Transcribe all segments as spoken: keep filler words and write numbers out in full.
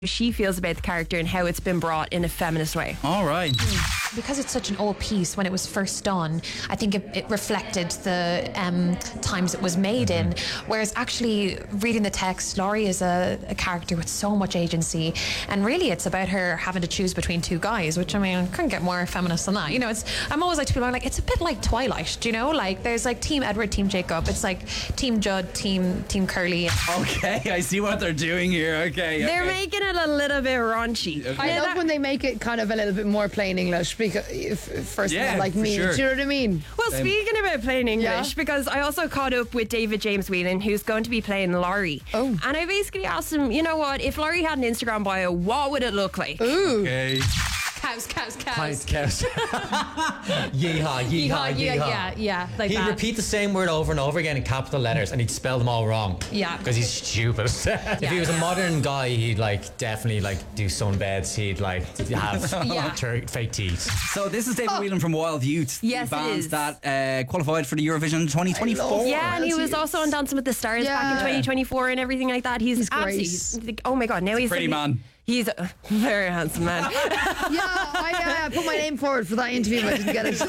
she feels about the character and how it's been brought in a feminist way. All right. Because it's such an old piece, when it was first done, I think it, it reflected the um, times it was made in. Whereas actually reading the text, Laurie is a, a character with so much agency, and really it's about her having to choose between two guys, which I mean, couldn't get more feminist than that. You know, it's I'm always like to people, I'm like, it's a bit like Twilight, do you know? Like there's like Team Edward, Team Jacob. It's like Team Judd, Team Team Curly. Okay, I see what they're doing here. Okay, They're okay. making it a little bit raunchy. Okay. I Now love that- when they make it kind of a little bit more plain English, because if, first Yeah, of all, like for me, sure. do you know what I mean? Well, Um, speaking about plain English, Yeah. because I also caught up with David James Whelan, who's going to be playing Laurie. Oh. And I basically asked him, you know what, if Laurie had an Instagram bio, what would it look like? Ooh. Okay. Cows, cows, cows. Pints, cows. yeehaw, yeehaw, Yeehaw, yeehaw. yeah, yeah, yeah, like He'd that. repeat the same word over and over again in capital letters, and he'd spell them all wrong. Yeah. Because he's stupid. If he was a modern guy, he'd like definitely like do sunbeds. He'd like have Yeah. tur- fake teeth. So this is David Whelan from Wild Youth. Yes, the it band is. that uh, qualified for the Eurovision twenty twenty-four. Yeah, and he was also on Dancing with the Stars back in Yeah. twenty twenty-four and everything like that. He's, He's great. absolutely, oh my God, now he's Pretty man. He's a very handsome man. Yeah, I uh, put my name forward for that interview, but I didn't get it.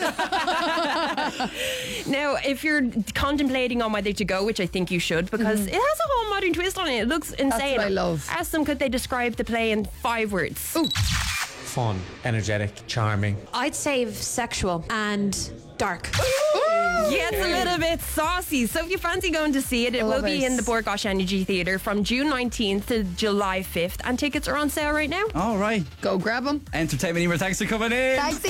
Now, if you're contemplating on whether to go, which I think you should, because it has a whole modern twist on it. It looks insane. what I love. Ask them, could they describe the play in five words? Fun, energetic, charming. I'd say sexual and dark. Yeah, it's a little bit saucy. So if you fancy going to see it, it will Love be it. in the Bord Gáis Energy Theatre from June nineteenth to July fifth. And tickets are on sale right now. All right. Go grab them. Entertainment Emer, thanks for coming in. Thanks.